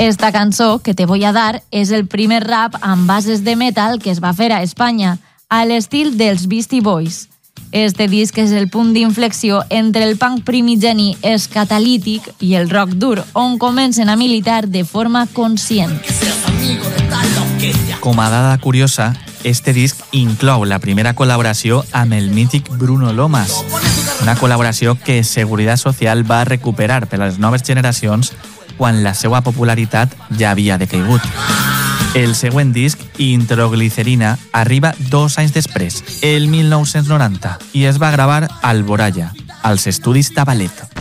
Esta cançó, Que te voy a dar, és el primer rap amb bases de metal que es va fer a Espanya, a l'estil dels Beastie Boys. Este disc és el punt d'inflexió entre el punk primigeni escatalític i el rock dur, on comencen a militar de forma conscient. Com a dada curiosa, este disc inclou la primera col·laboració amb el mític Bruno Lomas, una col·laboració que Seguridad Social va recuperar per a les noves generacions quan la seva popularitat ja havia decaigut. El següent disc, Introglicerina, arriba 2 anys després, el 1990, i es va gravar al Alboraya, als estudis Tabalet.